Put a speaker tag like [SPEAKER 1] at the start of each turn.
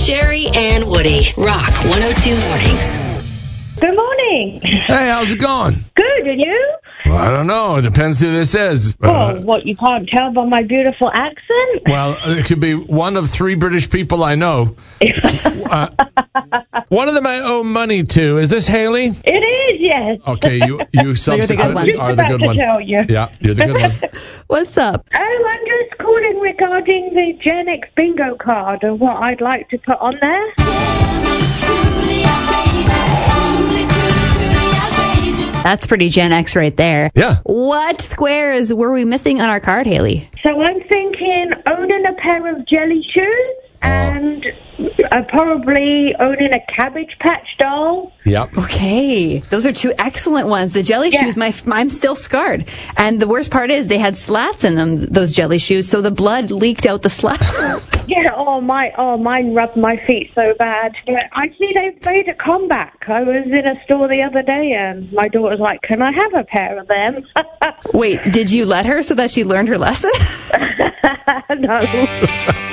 [SPEAKER 1] Sherry and Woody, Rock 102 Mornings.
[SPEAKER 2] Good morning.
[SPEAKER 3] Hey, how's it going?
[SPEAKER 2] Good, and you?
[SPEAKER 3] Well, I don't know. It depends who this is.
[SPEAKER 2] What, you can't tell by my beautiful accent?
[SPEAKER 3] Well, it could be one of 3 British people I know. One of them I owe money to. Is this Haley?
[SPEAKER 2] It is, yes.
[SPEAKER 3] Okay, you subsequently are the good one.
[SPEAKER 2] Tell you.
[SPEAKER 3] Yeah, you're the good one.
[SPEAKER 4] What's up?
[SPEAKER 2] Oh, I'm just calling regarding the Gen X bingo card and what I'd like to put on there.
[SPEAKER 4] That's pretty Gen X right there.
[SPEAKER 3] Yeah.
[SPEAKER 4] What squares were we missing on our card, Haley?
[SPEAKER 2] So I'm thinking owning a pair of jelly shoes and probably owning a Cabbage Patch doll.
[SPEAKER 3] Yep.
[SPEAKER 4] Okay. Those are 2 excellent ones. The jelly shoes, I'm still scarred. And the worst part is they had slats in them, those jelly shoes, so the blood leaked out the slats.
[SPEAKER 2] Yeah, mine rubbed my feet so bad. Yeah, I see they've made a comeback. I was in a store the other day and my daughter's like, can I have a pair of them?
[SPEAKER 4] Wait, did you let her so that she learned her lesson?
[SPEAKER 2] No.